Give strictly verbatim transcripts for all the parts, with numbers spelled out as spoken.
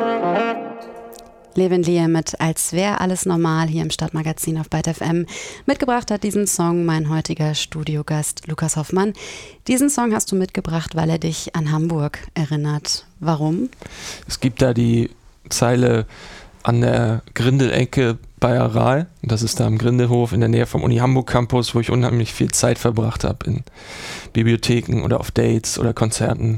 Levin Lier mit Als wär alles normal hier im Stadtmagazin auf Byte F M. Mitgebracht hat diesen Song mein heutiger Studiogast Lukas Hoffmann. Diesen Song hast du mitgebracht, weil er dich an Hamburg erinnert. Warum? Es gibt da die Zeile an der Grindelecke bei Aral. Das ist da am Grindelhof in der Nähe vom Uni Hamburg Campus, wo ich unheimlich viel Zeit verbracht habe in Bibliotheken oder auf Dates oder Konzerten.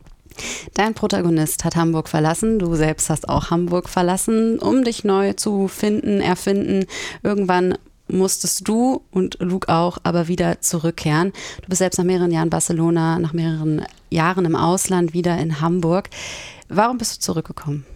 Dein Protagonist hat Hamburg verlassen, du selbst hast auch Hamburg verlassen, um dich neu zu finden, erfinden. Irgendwann musstest du und Luke auch aber wieder zurückkehren. Du bist selbst nach mehreren Jahren Barcelona, nach mehreren Jahren im Ausland wieder in Hamburg. Warum bist du zurückgekommen?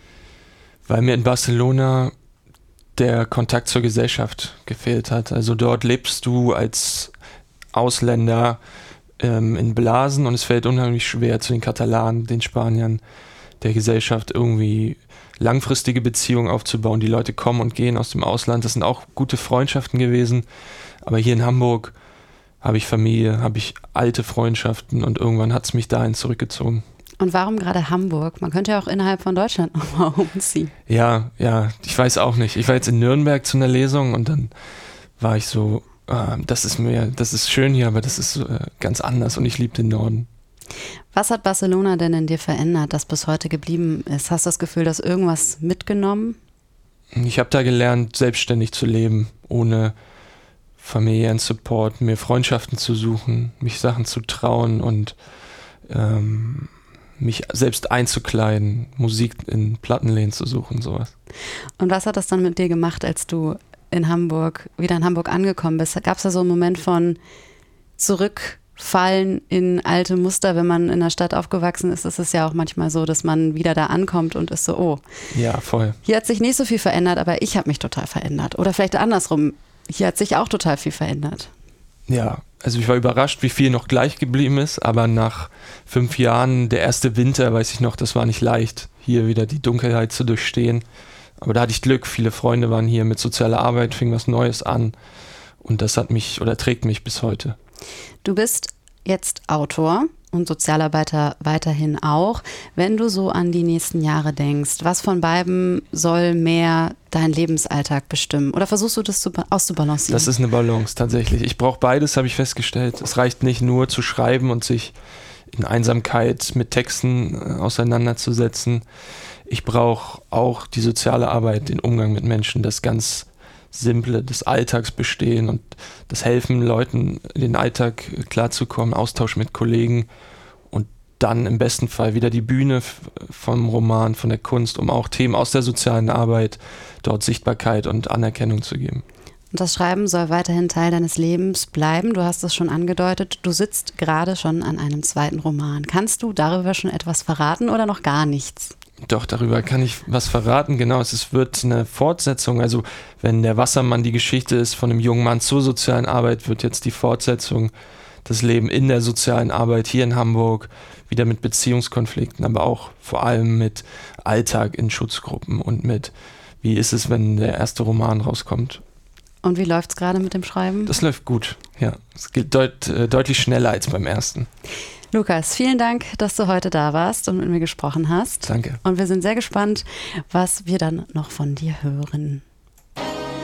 Weil mir in Barcelona der Kontakt zur Gesellschaft gefehlt hat. Also dort lebst du als Ausländer in Blasen und es fällt unheimlich schwer, zu den Katalanen, den Spaniern, der Gesellschaft irgendwie langfristige Beziehungen aufzubauen. Die Leute kommen und gehen aus dem Ausland. Das sind auch gute Freundschaften gewesen. Aber hier in Hamburg habe ich Familie, habe ich alte Freundschaften und irgendwann hat es mich dahin zurückgezogen. Und warum gerade Hamburg? Man könnte ja auch innerhalb von Deutschland nochmal umziehen. Ja, ja, ich weiß auch nicht. Ich war jetzt in Nürnberg zu einer Lesung und dann war ich so, das ist mir, das ist schön hier, aber das ist äh, ganz anders und ich liebe den Norden. Was hat Barcelona denn in dir verändert, das bis heute geblieben ist? Hast du das Gefühl, dass irgendwas mitgenommen? Ich habe da gelernt, selbstständig zu leben, ohne familiären Support, mir Freundschaften zu suchen, mich Sachen zu trauen und ähm, mich selbst einzukleiden, Musik in Plattenläden zu suchen, sowas. Und was hat das dann mit dir gemacht, als du in Hamburg, wieder in Hamburg angekommen bist? Gab es da so einen Moment von Zurückfallen in alte Muster? Wenn man in der Stadt aufgewachsen ist, ist es ja auch manchmal so, dass man wieder da ankommt und ist so, oh. Ja, voll. Hier hat sich nicht so viel verändert, aber ich habe mich total verändert. Oder vielleicht andersrum, hier hat sich auch total viel verändert. Ja, also ich war überrascht, wie viel noch gleich geblieben ist, aber nach fünf Jahren, der erste Winter, weiß ich noch, das war nicht leicht, hier wieder die Dunkelheit zu durchstehen. Aber da hatte ich Glück, viele Freunde waren hier mit sozialer Arbeit, fing was Neues an und das hat mich oder trägt mich bis heute. Du bist jetzt Autor und Sozialarbeiter weiterhin auch. Wenn du so an die nächsten Jahre denkst, was von beiden soll mehr deinen Lebensalltag bestimmen? Oder versuchst du das zu, auszubalancieren? Das ist eine Balance tatsächlich. Ich brauche beides, habe ich festgestellt. Es reicht nicht nur zu schreiben und sich in Einsamkeit mit Texten auseinanderzusetzen. Ich brauche auch die soziale Arbeit, den Umgang mit Menschen, das ganz Simple des Alltagsbestehen und das Helfen Leuten, in den Alltag klarzukommen, Austausch mit Kollegen und dann im besten Fall wieder die Bühne vom Roman, von der Kunst, um auch Themen aus der sozialen Arbeit dort Sichtbarkeit und Anerkennung zu geben. Und das Schreiben soll weiterhin Teil deines Lebens bleiben. Du hast es schon angedeutet, du sitzt gerade schon an einem zweiten Roman. Kannst du darüber schon etwas verraten oder noch gar nichts? Doch, darüber kann ich was verraten. Genau, es wird eine Fortsetzung. Also wenn der Wassermann die Geschichte ist von einem jungen Mann zur sozialen Arbeit, wird jetzt die Fortsetzung, das Leben in der sozialen Arbeit hier in Hamburg, wieder mit Beziehungskonflikten, aber auch vor allem mit Alltag in Schutzgruppen und mit, wie ist es, wenn der erste Roman rauskommt. Und wie läuft es gerade mit dem Schreiben? Das läuft gut, ja. Es geht deut, äh, deutlich schneller als beim ersten. Lukas, vielen Dank, dass du heute da warst und mit mir gesprochen hast. Danke. Und wir sind sehr gespannt, was wir dann noch von dir hören.